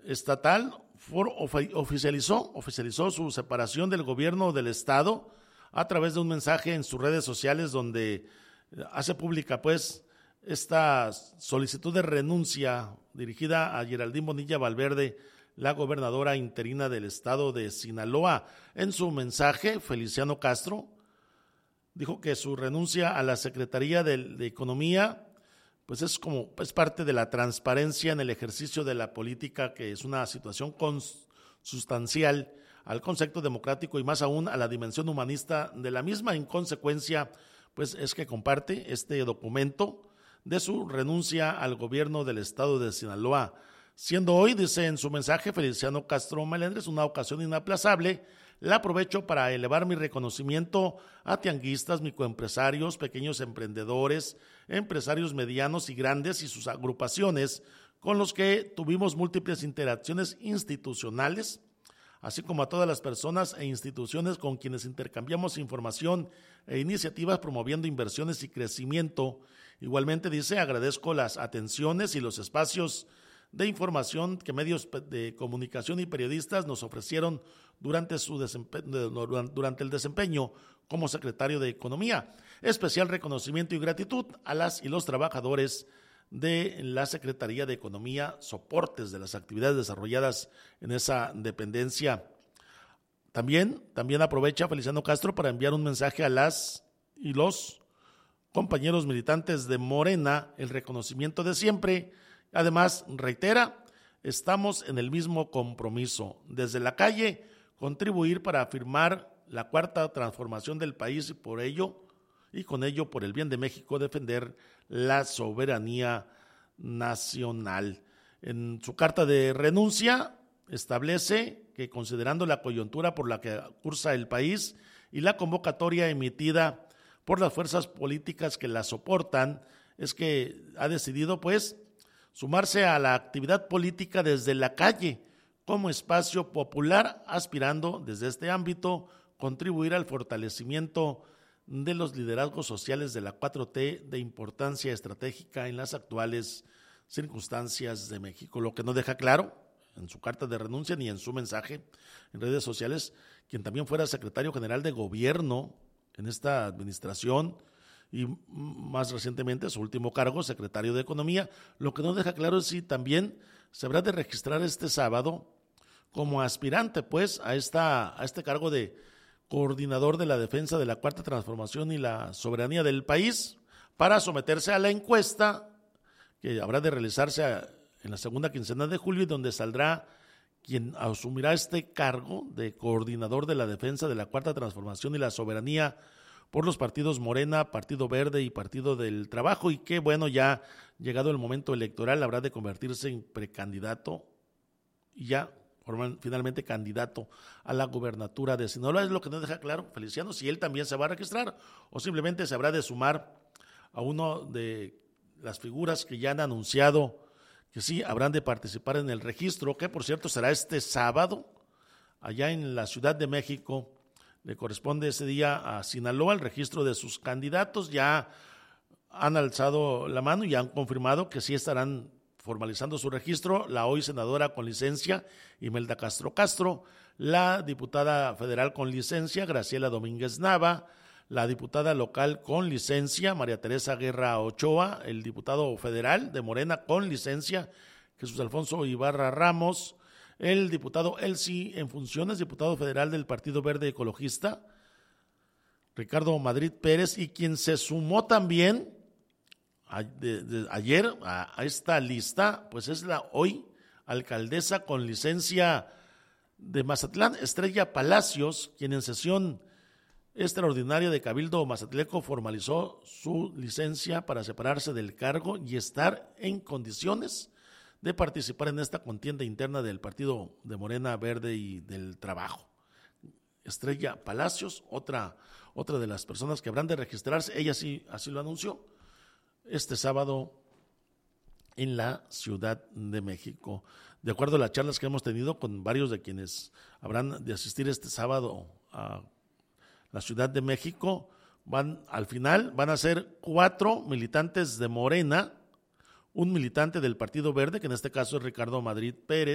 estatal oficializó su separación del gobierno del estado a través de un mensaje en sus redes sociales donde hace pública pues esta solicitud de renuncia dirigida a Geraldine Bonilla Valverde, la gobernadora interina del estado de Sinaloa. En su mensaje, Feliciano Castro dijo que su renuncia a la Secretaría de Economía pues es parte de la transparencia en el ejercicio de la política, que es una situación consustancial al concepto democrático y más aún a la dimensión humanista de la misma. En consecuencia, pues es que comparte este documento de su renuncia al gobierno del estado de Sinaloa, siendo hoy, dice en su mensaje Feliciano Castro Melendres, una ocasión inaplazable. La aprovecho para elevar mi reconocimiento a tianguistas, microempresarios, pequeños emprendedores, empresarios medianos y grandes y sus agrupaciones con los que tuvimos múltiples interacciones institucionales, así como a todas las personas e instituciones con quienes intercambiamos información e iniciativas promoviendo inversiones y crecimiento. Igualmente, dice, agradezco las atenciones y los espacios de información que medios de comunicación y periodistas nos ofrecieron durante el desempeño como secretario de Economía. Especial reconocimiento y gratitud a las y los trabajadores de la Secretaría de Economía, soportes de las actividades desarrolladas en esa dependencia. También aprovecha Feliciano Castro para enviar un mensaje a las y los compañeros militantes de Morena, el reconocimiento de siempre. Además, reitera, estamos en el mismo compromiso, desde la calle, contribuir para afirmar la cuarta transformación del país y con ello, por el bien de México, defender la soberanía nacional. En su carta de renuncia establece que, considerando la coyuntura por la que cursa el país y la convocatoria emitida por las fuerzas políticas que la soportan, es que ha decidido pues sumarse a la actividad política desde la calle como espacio popular, aspirando desde este ámbito contribuir al fortalecimiento de los liderazgos sociales de la 4T de importancia estratégica en las actuales circunstancias de México. Lo que no deja claro en su carta de renuncia ni en su mensaje en redes sociales, quien también fuera secretario general de gobierno en esta administración y más recientemente su último cargo, secretario de Economía. Lo que no deja claro es si también se habrá de registrar este sábado como aspirante pues a este cargo de coordinador de la defensa de la cuarta transformación y la soberanía del país, para someterse a la encuesta que habrá de realizarse en la segunda quincena de julio, y donde saldrá quien asumirá este cargo de coordinador de la defensa de la cuarta transformación y la soberanía por los partidos Morena, Partido Verde y Partido del Trabajo, y que bueno, ya llegado el momento electoral habrá de convertirse en precandidato y ya finalmente candidato a la gubernatura de Sinaloa. Es lo que nos deja claro Feliciano, si él también se va a registrar o simplemente se habrá de sumar a uno de las figuras que ya han anunciado que sí habrán de participar en el registro, que por cierto será este sábado allá en la Ciudad de México. Le corresponde ese día a Sinaloa el registro de sus candidatos. Ya han alzado la mano y han confirmado que sí estarán formalizando su registro la hoy senadora con licencia Imelda Castro, la diputada federal con licencia Graciela Domínguez Nava, la diputada local con licencia María Teresa Guerra Ochoa, el diputado federal de Morena con licencia Jesús Alfonso Ibarra Ramos, el diputado Elsi en funciones, diputado federal del Partido Verde Ecologista, Ricardo Madrid Pérez, y quien se sumó también ayer a esta lista, pues es la hoy alcaldesa con licencia de Mazatlán, Estrella Palacios, quien en sesión extraordinaria de Cabildo Mazatleco formalizó su licencia para separarse del cargo y estar en condiciones de participar en esta contienda interna del Partido de Morena, Verde y del Trabajo. Estrella Palacios, otra de las personas que habrán de registrarse, ella sí así lo anunció, este sábado en la Ciudad de México. De acuerdo a las charlas que hemos tenido con varios de quienes habrán de asistir este sábado a la Ciudad de México, al final van a ser 4 militantes de Morena, un militante del Partido Verde, que en este caso es Ricardo Madrid Pérez,